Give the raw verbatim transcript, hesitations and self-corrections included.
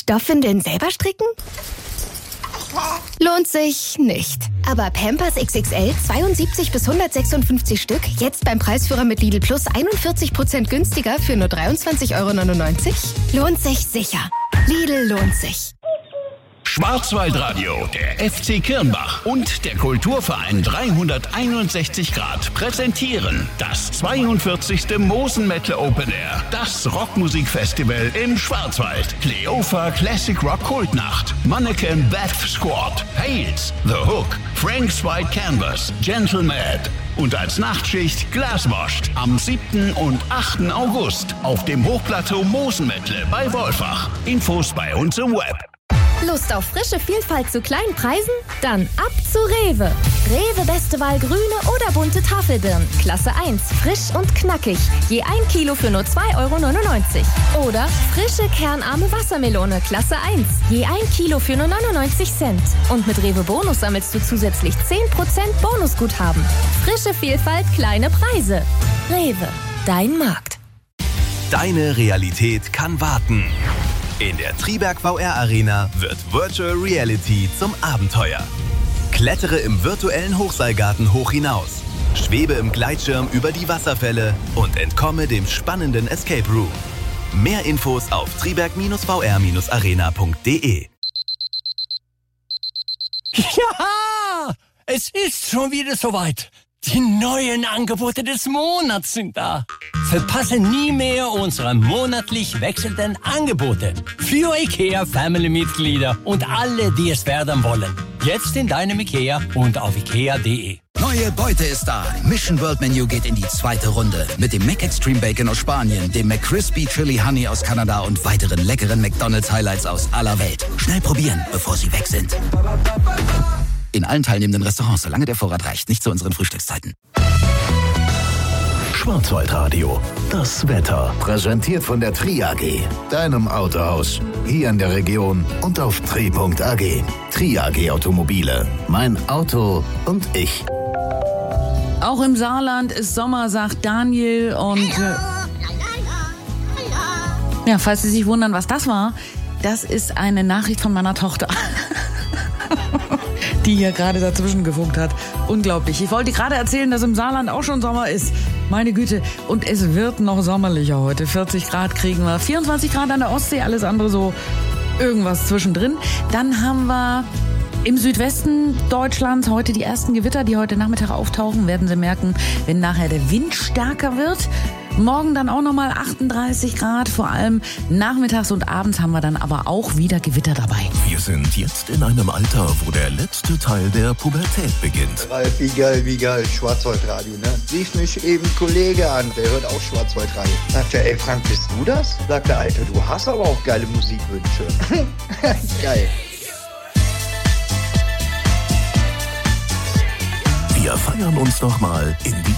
Stoffwindeln selber stricken? Lohnt sich nicht. Aber Pampers X X L zweiundsiebzig bis hundertsechsundfünfzig Stück jetzt beim Preisführer mit Lidl Plus einundvierzig Prozent günstiger für nur dreiundzwanzig Euro neunundneunzig? Lohnt sich sicher. Lidl lohnt sich. Schwarzwaldradio, der F C Kirnbach und der Kulturverein dreihunderteinundsechzig Grad präsentieren das zweiundvierzigste Mosenmetal Open Air, das Rockmusikfestival im Schwarzwald. Kleopha Classic Rock Kultnacht, Mannequin Death Squad, Hales, The Hook, Frank's White Canvas, Gentle Mad und als Nachtschicht Glaswashed am siebten und achten August auf dem Hochplateau Mosenmetle bei Wolfach. Infos bei uns im Web. Lust auf frische Vielfalt zu kleinen Preisen? Dann ab zu Rewe. Rewe beste Wahl grüne oder bunte Tafelbirnen. Klasse eins, frisch und knackig. Je ein Kilo für nur zwei Euro neunundneunzig. Oder frische kernarme Wassermelone. Klasse eins. Je ein Kilo für nur neunundneunzig Cent. Und mit Rewe Bonus sammelst du zusätzlich zehn Prozent Bonusguthaben. Frische Vielfalt, kleine Preise. Rewe, dein Markt. Deine Realität kann warten. In der Triberg V R Arena wird Virtual Reality zum Abenteuer. Klettere im virtuellen Hochseilgarten hoch hinaus, schwebe im Gleitschirm über die Wasserfälle und entkomme dem spannenden Escape Room. Mehr Infos auf triberg V R arena punkt de. Ja, es ist schon wieder soweit. Die neuen Angebote des Monats sind da. Verpasse nie mehr unsere monatlich wechselnden Angebote für IKEA Family-Mitglieder und alle, die es werden wollen. Jetzt in deinem IKEA und auf ikea punkt de. Neue Beute ist da. Mission World Menu geht in die zweite Runde. Mit dem McExtreme Bacon aus Spanien, dem McCrispy Chili Honey aus Kanada und weiteren leckeren McDonald's Highlights aus aller Welt. Schnell probieren, bevor sie weg sind. In allen teilnehmenden Restaurants, solange der Vorrat reicht. Nicht zu unseren Frühstückszeiten. Schwarzwaldradio, das Wetter. Präsentiert von der Tri A G, deinem Autohaus. Hier in der Region und auf tri punkt a g. Tri A G Automobile. Mein Auto und ich. Auch im Saarland ist Sommer, sagt Daniel. Und äh, ja, falls Sie sich wundern, was das war, das ist eine Nachricht von meiner Tochter. Die hier gerade dazwischen gefunkt hat. Unglaublich. Ich wollte gerade erzählen, dass im Saarland auch schon Sommer ist. Meine Güte. Und es wird noch sommerlicher heute. vierzig Grad kriegen wir. vierundzwanzig Grad an der Ostsee, alles andere so irgendwas zwischendrin. Dann haben wir im Südwesten Deutschlands heute die ersten Gewitter, die heute Nachmittag auftauchen. Werden Sie merken, wenn nachher der Wind stärker wird. Morgen dann auch nochmal achtunddreißig Grad. Vor allem nachmittags und abends haben wir dann aber auch wieder Gewitter dabei. Wir sind jetzt in einem Alter, wo der letzte Teil der Pubertät beginnt. Ralf, wie geil, wie geil. Schwarzwaldradio, ne? Rief mich eben ein Kollege an, der hört auch Schwarzwaldradio. Sagt er, ey Frank, bist du das? Sagt er, Alter, du hast aber auch geile Musikwünsche. Geil. Wir feiern uns nochmal in die